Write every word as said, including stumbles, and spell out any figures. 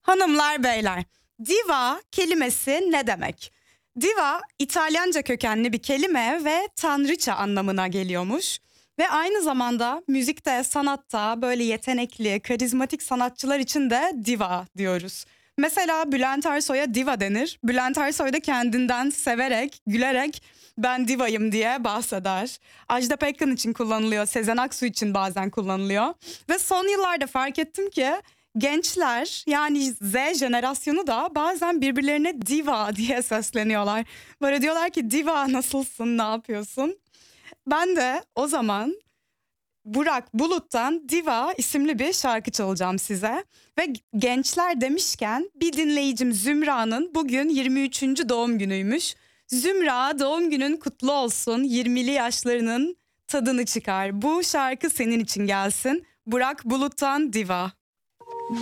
Hanımlar beyler, diva kelimesi ne demek? Diva İtalyanca kökenli bir kelime ve tanrıça anlamına geliyormuş. Ve aynı zamanda müzikte, sanatta böyle yetenekli, karizmatik sanatçılar için de diva diyoruz. Mesela Bülent Ersoy'a diva denir. Bülent Ersoy da kendinden severek, gülerek ben divayım diye bahseder. Ajda Pekkan için kullanılıyor, Sezen Aksu için bazen kullanılıyor. Ve son yıllarda fark ettim ki gençler, yani Z jenerasyonu da bazen birbirlerine diva diye sesleniyorlar. Böyle diyorlar ki diva nasılsın, ne yapıyorsun? Ben de o zaman Burak Bulut'tan Diva isimli bir şarkı çalacağım size. Ve gençler demişken bir dinleyicim Zümra'nın bugün yirmi üçüncü doğum günüymüş. Zümra, doğum günün kutlu olsun, yirmili yaşlarının tadını çıkar. Bu şarkı senin için gelsin. Burak Bulut'tan Diva.